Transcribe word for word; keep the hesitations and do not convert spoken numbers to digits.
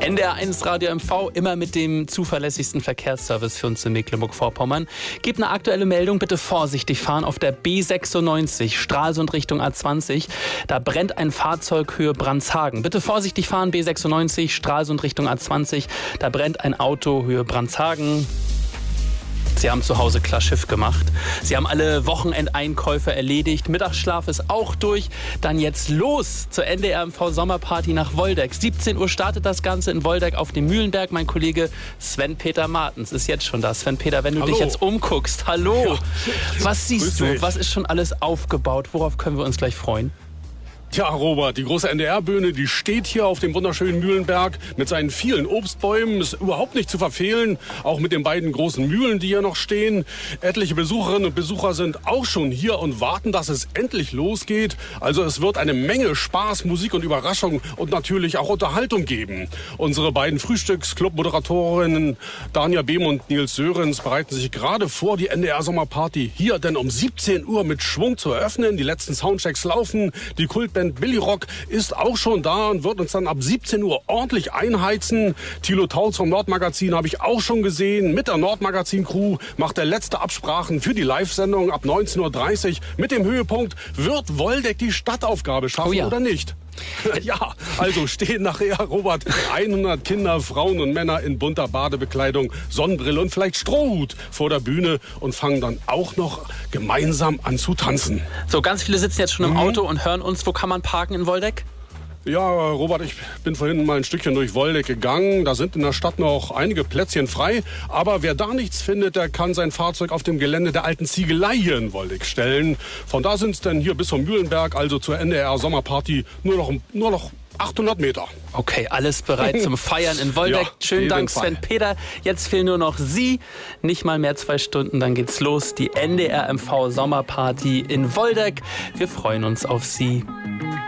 N D R eins Radio M V, immer mit dem zuverlässigsten Verkehrsservice für uns in Mecklenburg-Vorpommern. Gibt eine aktuelle Meldung, bitte vorsichtig fahren auf der B sechsundneunzig, Stralsund Richtung A zwanzig. Da brennt ein Fahrzeug Höhe Brandhagen. Bitte vorsichtig fahren, B sechsundneunzig, Stralsund Richtung A zwanzig. Da brennt ein Auto Höhe Brandhagen. Sie haben zu Hause klar Schiff gemacht. Sie haben alle Wochenendeinkäufe erledigt. Mittagsschlaf ist auch durch. Dann jetzt los zur N D R M V Sommerparty nach Woldeck. siebzehn Uhr startet das Ganze in Woldeck auf dem Mühlenberg. Mein Kollege Sven-Peter Martens ist jetzt schon da. Sven-Peter, wenn du Hallo. dich jetzt umguckst, hallo. Ja. Was siehst Grüß du? dich. Was ist schon alles aufgebaut? Worauf können wir uns gleich freuen? Tja, Robert, die große N D R-Bühne, die steht hier auf dem wunderschönen Mühlenberg mit seinen vielen Obstbäumen. Ist überhaupt nicht zu verfehlen, auch mit den beiden großen Mühlen, die hier noch stehen. Etliche Besucherinnen und Besucher sind auch schon hier und warten, dass es endlich losgeht. Also es wird eine Menge Spaß, Musik und Überraschung und natürlich auch Unterhaltung geben. Unsere beiden Frühstücks-Club-Moderatorinnen Danja Behm und Nils Sörensen bereiten sich gerade vor, die N D R-Sommerparty hier denn um siebzehn Uhr mit Schwung zu eröffnen. Die letzten Soundchecks laufen, die Kultband Billy Rock ist auch schon da und wird uns dann ab siebzehn Uhr ordentlich einheizen. Thilo Tautz vom Nordmagazin habe ich auch schon gesehen. Mit der Nordmagazin-Crew macht er letzte Absprachen für die Live-Sendung ab neunzehn Uhr dreißig. Mit dem Höhepunkt, wird Woldeck die Stadtaufgabe schaffen Oh ja. oder nicht? Ja, also stehen nachher, Robert, hundert Kinder, Frauen und Männer in bunter Badebekleidung, Sonnenbrille und vielleicht Strohhut vor der Bühne und fangen dann auch noch gemeinsam an zu tanzen. So, ganz viele sitzen jetzt schon im Auto und hören uns. Wo kann man parken in Woldeck? Ja, Robert, ich bin vorhin mal ein Stückchen durch Woldeck gegangen. Da sind in der Stadt noch einige Plätzchen frei. Aber wer da nichts findet, der kann sein Fahrzeug auf dem Gelände der alten Ziegelei hier in Woldeck stellen. Von da sind es dann hier bis zum Mühlenberg, also zur N D R-Sommerparty, nur noch, nur noch achthundert Meter. Okay, alles bereit zum Feiern in Woldeck. Ja, Schönen jeden Dank, Fall. Sven-Peter. Jetzt fehlen nur noch Sie. Nicht mal mehr zwei Stunden, dann geht's los. Die N D R M V Sommerparty in Woldeck. Wir freuen uns auf Sie.